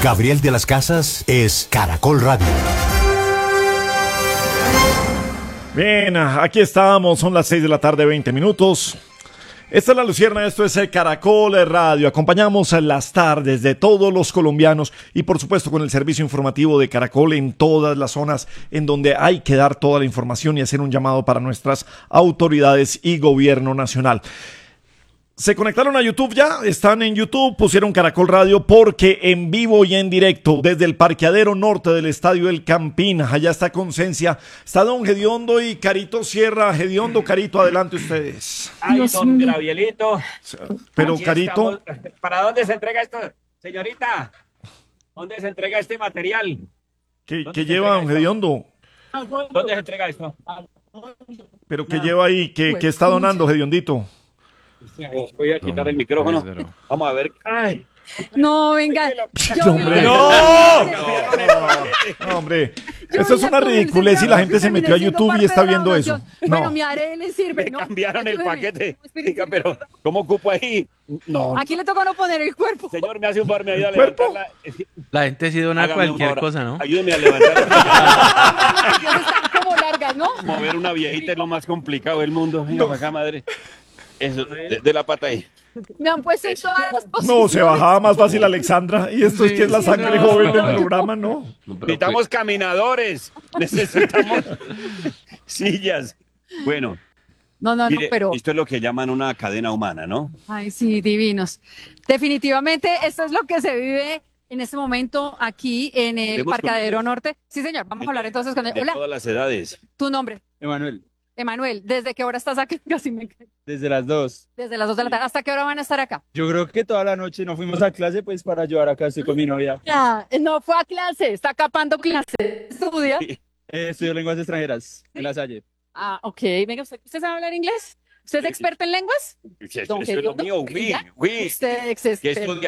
Gabriel de las Casas es Caracol Radio. Bien, aquí estamos, son las 6 de la tarde, 20 minutos. Esta es La Lucierna, esto es Caracol Radio. Acompañamos en las tardes de todos los colombianos y por supuesto con el servicio informativo de Caracol en todas las zonas en donde hay que dar toda la información y hacer un llamado para nuestras autoridades y gobierno nacional. Se conectaron a YouTube ya, están en YouTube, pusieron Caracol Radio porque en vivo y en directo desde el parqueadero norte del Estadio El Campín, allá está Concencia, está don Gediondo y Carito Sierra. Gediondo, Carito, adelante ustedes. Ay, don Gabrielito. Pero Aquí Carito... estamos. ¿Para dónde se entrega esto, señorita? ¿Dónde se entrega este material? ¿Qué lleva don Gediondo? ¿Dónde se entrega esto? ¿Pero qué lleva ahí? ¿Qué está donando, Gediondito? Voy a quitar el micrófono. Vamos a ver. ¡Ay! No, venga. ¡Hombre! ¡No! Hombre, eso es una ridiculez y la gente se metió a YouTube y está viendo eso. Bueno, mi ARE le sirve, Me ¿no? cambiaron el paquete. Diga, pero ¿cómo ocupo ahí? No. Aquí le toca no poner el cuerpo. Señor, me hace un favor, me ayuda a ¿Cuerpo? levantarla. La gente sí dona Hágame un cualquier favor, cosa, ¿no? Ayúdeme a levantarla. Están como largas, ¿no? Mover una viejita es lo más complicado del mundo. Venga, para acá, madre. Eso, de la pata ahí. Me han puesto en todas las posiciones. No, se bajaba más fácil Alexandra. Y esto es que es la sangre joven del programa, ¿no? Necesitamos caminadores. Necesitamos sillas. Bueno, No, mire, pero... esto es lo que llaman una cadena humana, ¿no? Ay, sí, divinos. Definitivamente, esto es lo que se vive en este momento aquí en el Vemos parqueadero con- norte. Sí, señor, vamos a hablar entonces con él. De Hola, todas las edades. tu nombre. Emanuel, Emanuel, ¿desde qué hora estás aquí? Casi me cae. desde las 2. Desde las 2 de la tarde. ¿Hasta qué hora van a estar acá? Yo creo que toda la noche no fuimos a clase pues para ayudar acá, estoy con mi novia. Ya, no fue a clase, está capando clase. ¿Estudia? Estudio lenguas extranjeras en La Salle. Ah, ok. Venga, ¿usted sabe hablar inglés? ¿Usted es experto en lenguas? Eso Don es lo Gediondo, mío, ¿ya? oui. Usted es ¿Qué experto. estudia?